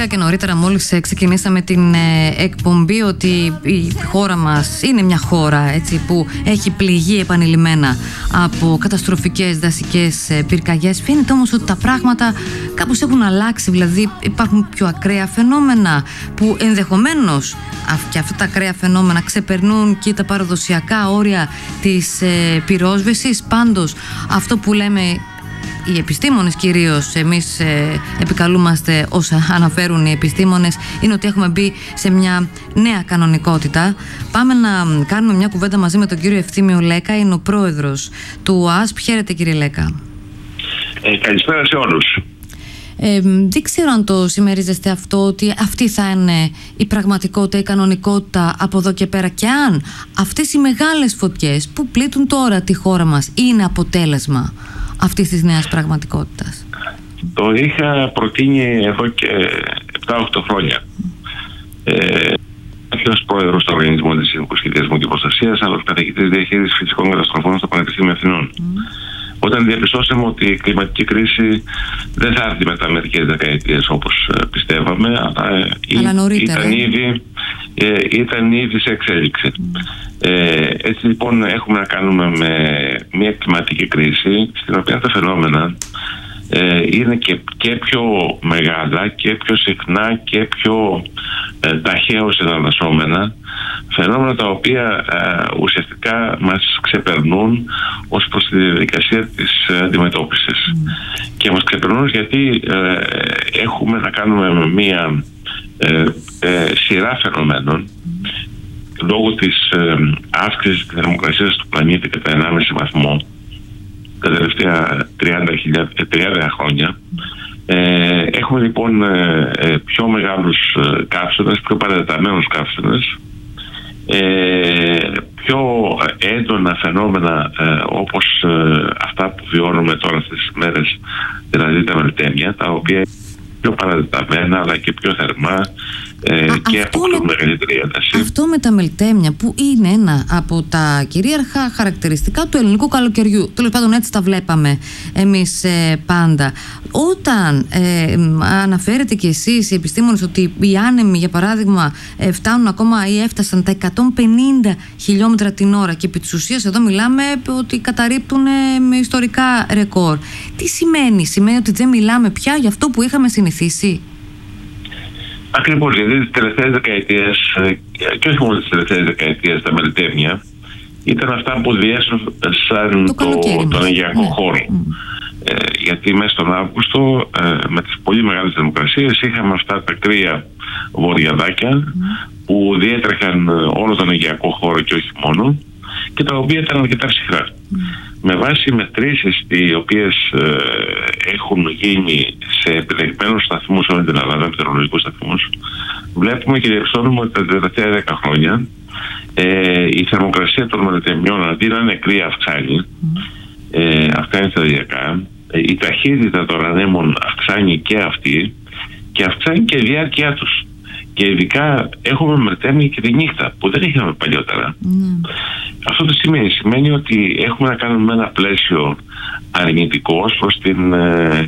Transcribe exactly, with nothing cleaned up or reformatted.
ανέφερα και νωρίτερα μόλις ξεκινήσαμε την εκπομπή ότι η χώρα μας είναι μια χώρα, έτσι, που έχει πληγεί επανειλημμένα από καταστροφικές δασικές πυρκαγιές. Φαίνεται όμως ότι τα πράγματα κάπως έχουν αλλάξει, δηλαδή υπάρχουν πιο ακραία φαινόμενα που ενδεχομένως και αυτά τα ακραία φαινόμενα ξεπερνούν και τα παραδοσιακά όρια της ε, πυρόσβεσης. Πάντως αυτό που λέμε οι επιστήμονες, κυρίως εμείς ε, επικαλούμαστε όσα αναφέρουν οι επιστήμονες, είναι ότι έχουμε μπει σε μια νέα κανονικότητα. Πάμε να κάνουμε μια κουβέντα μαζί με τον κύριο Ευθύμιο Λέκα, είναι ο πρόεδρος του ΟΑΣΠ. Χαίρετε κύριε Λέκα. Ε, καλησπέρα σε όλους. Ε, δεν ξέρω αν το συμμερίζεστε αυτό, ότι αυτή θα είναι η πραγματικότητα, η κανονικότητα από εδώ και πέρα, και αν αυτές οι μεγάλες φωτιές που πλήττουν τώρα τη χώρα μας είναι αποτέλεσμα αυτής της νέας πραγματικότητας. Το είχα προτείνει εδώ και επτά οκτώ χρόνια. Ε, όχι ως πρόεδρος του Οργανισμού Αντισυσμικού Σχεδιασμού και Προστασίας, αλλά ως καθηγητής διαχείρισης φυσικών καταστροφών στο Πανεπιστήμιο Αθηνών. Mm. Όταν διαπιστώσαμε ότι η κλιματική κρίση δεν θα έρθει μετά μερικές δεκαετίες όπως πιστεύαμε, αλλά, αλλά ήταν, ήδη, ε, ήταν ήδη σε εξέλιξη. Mm. Ε, έτσι λοιπόν έχουμε να κάνουμε με μια κλιματική κρίση στην οποία τα φαινόμενα ε, είναι και, και πιο μεγάλα και πιο συχνά και πιο ε, ταχαίως εναλλασσόμενα, φαινόμενα τα οποία ε, ουσιαστικά μας ξεπερνούν ως προς τη διαδικασία της αντιμετώπισης. Mm. Και μας ξεπερνούν γιατί ε, έχουμε να κάνουμε με μία ε, ε, σειρά φαινομένων λόγω της ε, αύξησης της θερμοκρασίας του πλανήτη κατά ενάμιση βαθμό τα τελευταία τριάντα χρόνια. Ε, έχουμε λοιπόν ε, ε, πιο μεγάλους ε, καύσονες, πιο παρατεταμένους καύσονες, ε, πιο έντονα φαινόμενα ε, όπως ε, αυτά που βιώνουμε τώρα αυτές τις μέρες, δηλαδή τα μελτέμια, τα οποία πιο παρατεταμένα αλλά και πιο θερμά ε, Α, και από με, μεγαλύτερη ένταση. Αυτό με τα μελτέμια, που είναι ένα από τα κυρίαρχα χαρακτηριστικά του ελληνικού καλοκαιριού, τέλος πάντων έτσι τα βλέπαμε εμείς ε, πάντα. Όταν ε, αναφέρετε και εσείς οι επιστήμονες ότι οι άνεμοι, για παράδειγμα, ε, φτάνουν ακόμα ή έφτασαν τα εκατόν πενήντα χιλιόμετρα την ώρα, και επί της ουσίας εδώ μιλάμε ότι καταρρίπτουν ε, με ιστορικά ρεκόρ. Τι σημαίνει? Σημαίνει ότι δεν μιλάμε πια για αυτό που είχαμε συνηθίσει? Ακριβώς, γιατί τις τελευταίες δεκαετίες, και όχι μόνο τις τελευταίες δεκαετίες, τα μελτέμια ήταν αυτά που διέσωσαν το, το, τον αιγιακό ναι. χώρο. Mm. Ε, γιατί μέσα στον Αύγουστο, ε, με τις πολύ μεγάλες θερμοκρασίες, είχαμε αυτά τα κρύα βοριαδάκια mm. που διέτρεχαν όλο τον αιγιακό χώρο και όχι μόνο, και τα οποία ήταν αρκετά ψυχρά. Mm. Με βάση μετρήσεις οι οποίες ε, έχουν γίνει σε επιλεγμένους σταθμούς όλη την Ελλάδα, μετεωρολογικούς σταθμούς, βλέπουμε και διαπιστώνουμε ότι τα τελευταία δέκα χρόνια ε, η θερμοκρασία των μελτεμιών, αντί να είναι κρύα, αυξάνει, mm. ε, αυξάνει σταδιακά, ε, η ταχύτητα των ανέμων αυξάνει και αυτή, και αυξάνει και η διάρκεια τους. Και ειδικά έχουμε μελτέμια και τη νύχτα, που δεν είχαμε παλιότερα. Mm. Αυτό τι σημαίνει? Σημαίνει ότι έχουμε να κάνουμε ένα πλαίσιο αρνητικό προς την